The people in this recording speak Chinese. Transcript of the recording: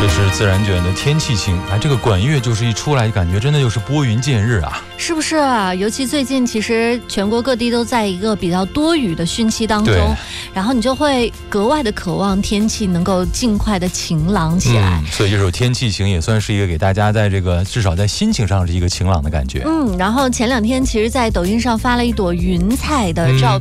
这是自然卷的天气晴啊，这个管乐就是一出来，感觉真的就是拨云见日啊， 是不是啊？尤其最近，其实全国各地都在一个比较多雨的汛期当中，然后你就会格外的渴望天气能够尽快的晴朗起来。 所以这首天气晴也算是一个给大家在这个至少在心情上是一个晴朗的感觉。 然后前2天其实在抖音上发了一朵云彩的照